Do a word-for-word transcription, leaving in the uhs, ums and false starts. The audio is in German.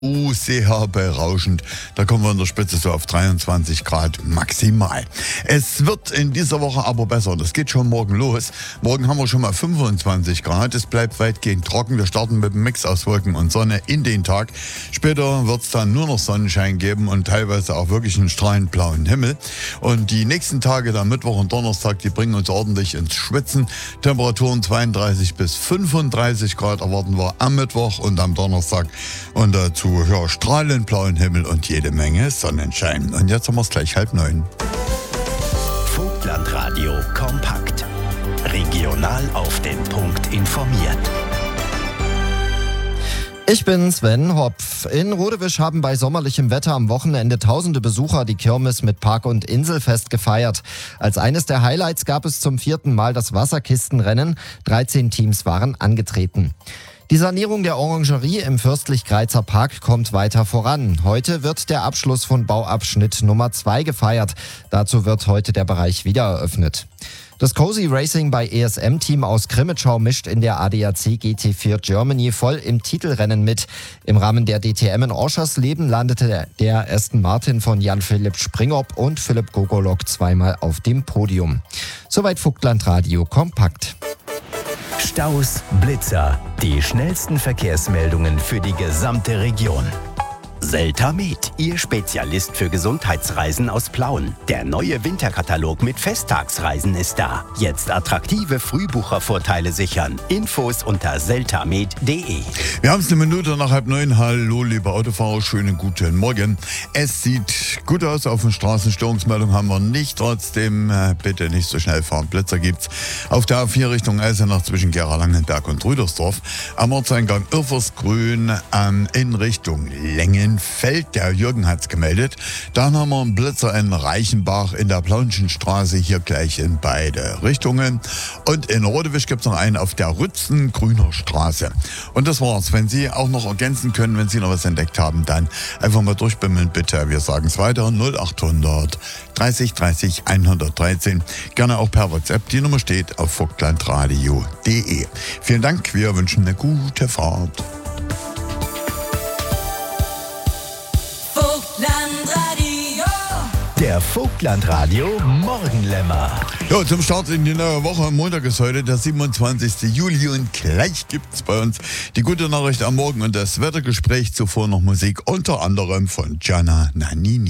Uh, sehr berauschend. Da kommen wir in der Spitze so auf dreiundzwanzig Grad maximal. Es wird in dieser Woche aber besser. Das geht schon morgen los. Morgen haben wir schon mal fünfundzwanzig Grad. Es bleibt weitgehend trocken. Wir starten mit einem Mix aus Wolken und Sonne in den Tag. Später wird es dann nur noch Sonnenschein geben und teilweise auch wirklich einen strahlend blauen Himmel. Und die nächsten Tage, dann Mittwoch und Donnerstag, die bringen uns ordentlich ins Schwitzen. Temperaturen zweiunddreißig bis fünfunddreißig Grad erwarten wir am Mittwoch und am Donnerstag. Und dazu ja, strahlend blauen Himmel und jede Menge Sonnenschein. Und jetzt haben wir es gleich halb neun. Vogtlandradio kompakt. Regional auf den Punkt informiert. Ich bin Sven Hopf. In Rodewisch haben bei sommerlichem Wetter am Wochenende tausende Besucher die Kirmes mit Park- und Inselfest gefeiert. Als eines der Highlights gab es zum vierten Mal das Wasserkistenrennen. dreizehn Teams waren angetreten. Die Sanierung der Orangerie im Fürstlich-Greizer Park kommt weiter voran. Heute wird der Abschluss von Bauabschnitt Nummer zwei gefeiert. Dazu wird heute der Bereich wieder eröffnet. Das Cozy Racing bei E S M-Team aus Crimmitschau mischt in der A D A C G T vier Germany voll im Titelrennen mit. Im Rahmen der D T M in Oschersleben landete der Aston Martin von Jan-Philipp Springop und Philipp Gogolok zweimal auf dem Podium. Soweit Vogtlandradio kompakt. Staus, Blitzer, die schnellsten Verkehrsmeldungen für die gesamte Region. Seltamed, Ihr Spezialist für Gesundheitsreisen aus Plauen. Der neue Winterkatalog mit Festtagsreisen ist da. Jetzt attraktive Frühbuchervorteile sichern. Infos unter seltamed punkt de. Wir haben es eine Minute nach halb neun. Hallo, liebe Autofahrer, schönen guten Morgen. Es sieht gut aus auf den Straßen. Störungsmeldung haben wir nicht. Trotzdem äh, bitte nicht so schnell fahren. Blitzer gibt's auf der A vier Richtung Eisenach zwischen Gera-Langenberg und Rüdersdorf. Am Ortseingang Irfersgrün ähm, in Richtung Längen. Feld, der Jürgen hat's gemeldet. Dann haben wir einen Blitzer in Reichenbach in der Plaunschenstraße, hier gleich in beide Richtungen. Und in Rodewisch gibt's noch einen auf der Rützen-Grüner Straße. Und das war's. Wenn Sie auch noch ergänzen können, wenn Sie noch was entdeckt haben, dann einfach mal durchbimmeln, bitte. Wir sagen es weiter. null achthundert dreißig dreißig hundertdreizehn. Gerne auch per WhatsApp. Die Nummer steht auf vogtlandradio punkt de. Vielen Dank. Wir wünschen eine gute Fahrt. Der Vogtlandradio Morgenlämmer. Ja, zum Start in die neue Woche. Montag ist heute der siebenundzwanzigste Juli und gleich gibt's bei uns die gute Nachricht am Morgen und das Wettergespräch. Zuvor noch Musik, unter anderem von Gianna Nannini.